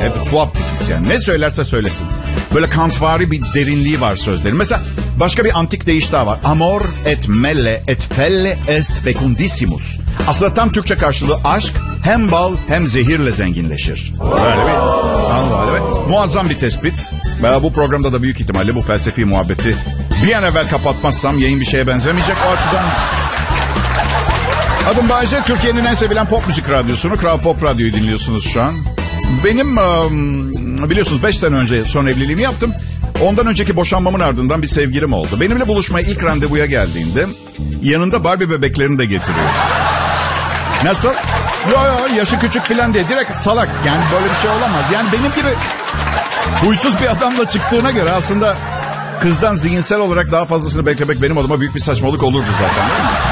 Hep tuhaf bir his yani. Ne söylerse söylesin. Böyle Kantvari bir derinliği var sözlerin. Mesela başka bir antik deyiş daha var. Amor et melle et felle est fecundissimus. Aslında tam Türkçe karşılığı aşk hem bal hem zehirle zenginleşir. Böyle bir muazzam bir tespit. Bu programda da büyük ihtimalle bu felsefi muhabbeti bir an evvel kapatmazsam yayın bir şeye benzemeyecek. O açıdan adım Bayece, Türkiye'nin en sevilen pop müzik radyosunu, Kral Pop Radyo'yu dinliyorsunuz şu an. Benim biliyorsunuz 5 sene önce son evliliğimi yaptım. Ondan önceki boşanmamın ardından bir sevgilim oldu. Benimle buluşmaya ilk randevuya geldiğinde yanında Barbie bebeklerini de getiriyor. Nasıl? Yo yaşı küçük falan diye, direkt salak. Yani böyle bir şey olamaz. Yani benim gibi huysuz bir adamla çıktığına göre aslında kızdan zihinsel olarak daha fazlasını beklemek benim adıma büyük bir saçmalık olurdu zaten.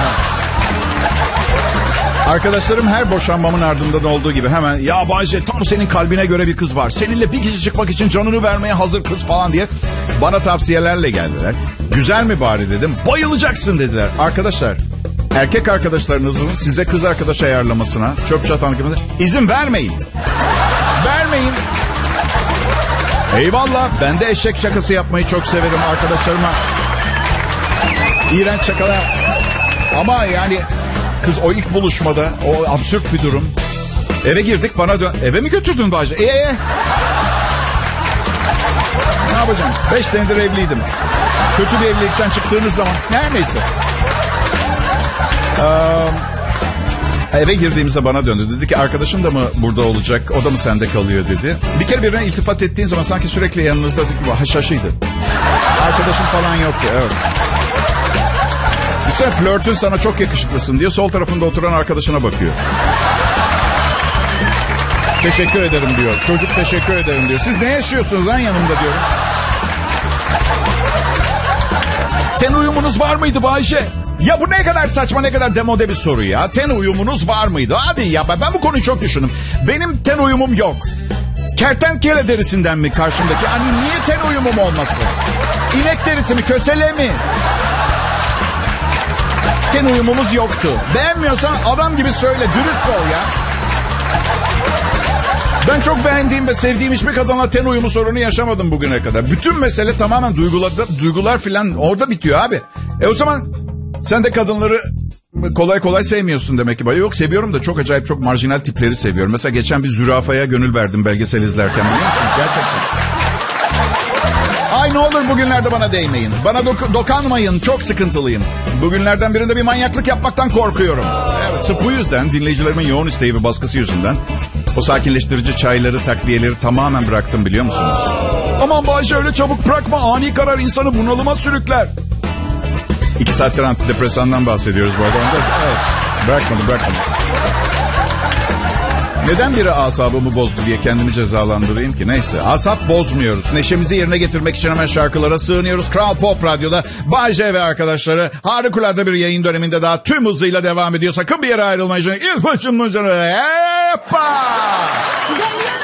Arkadaşlarım her boşanmamın ardından olduğu gibi hemen ya Bayce tam senin kalbine göre bir kız var. Seninle bir kişi çıkmak için canını vermeye hazır kız falan diye bana tavsiyelerle geldiler. Güzel mi bari dedim. Bayılacaksın dediler. Arkadaşlar, erkek arkadaşlarınızın size kız arkadaş ayarlamasına, çöp çatan gibi izin vermeyin. Vermeyin. Eyvallah, ben de eşek şakası yapmayı çok severim arkadaşlarıma. İğrenç şakalar. Ama yani kız o ilk buluşmada, o absürt bir durum. Eve girdik, bana eve mi götürdün Bayce? Ne yapacağım? 5 senedir evliydim. Kötü bir evlilikten çıktığınız zaman. Her neyse. Eve girdiğimizde bana döndü. Dedi ki arkadaşın da mı burada olacak? O da mı sende kalıyor dedi. Bir kere birine iltifat ettiğin zaman sanki sürekli yanınızda haşhaşıydı. Arkadaşım falan yoktu. Evet. Sen flörtün sana çok yakışıklısın diye sol tarafında oturan arkadaşına bakıyor. Teşekkür ederim diyor. Çocuk teşekkür ederim diyor. Siz ne yaşıyorsunuz lan yanımda diyorum. Ten uyumunuz var mıydı Bayşe? Ya bu ne kadar saçma, ne kadar demode bir soru ya. Ten uyumunuz var mıydı? Hadi ya, ben bu konuyu çok düşündüm. Benim ten uyumum yok. Kertenkele derisinden mi karşımdaki? Hani niye ten uyumum olmasın? İnek derisi mi, kösele mi? Ten uyumumuz yoktu. Beğenmiyorsan adam gibi söyle, dürüst ol ya. Ben çok beğendiğim ve sevdiğim hiçbir kadınla ten uyumu sorunu yaşamadım bugüne kadar. Bütün mesele tamamen duygular filan orada bitiyor abi. O zaman sen de kadınları kolay kolay sevmiyorsun demek ki. Yok, seviyorum da çok acayip, çok marjinal tipleri seviyorum. Mesela geçen bir zürafaya gönül verdim belgesel izlerken, biliyor musun? Gerçekten. Ay ne olur bugünlerde bana değmeyin. Bana dokanmayın. Çok sıkıntılıyım. Bugünlerden birinde bir manyaklık yapmaktan korkuyorum. Evet, sırf bu yüzden, dinleyicilerimin yoğun isteği ve baskısı yüzünden o sakinleştirici çayları, takviyeleri tamamen bıraktım, biliyor musunuz? Aman Bayşe, öyle çabuk bırakma. Ani karar insanı bunalıma sürükler. 2 saattir antidepresandan bahsediyoruz bu arada. Evet, bırakmadım. Neden biri asabımı bozdu diye kendimi cezalandırayım ki? Neyse, asap bozmuyoruz. Neşemizi yerine getirmek için hemen şarkılara sığınıyoruz. Kral Pop Radyo'da Bay J ve arkadaşları harikulade bir yayın döneminde daha tüm hızıyla devam ediyor. Sakın bir yere ayrılmayın. İlk başın mıcırı. Hoppa!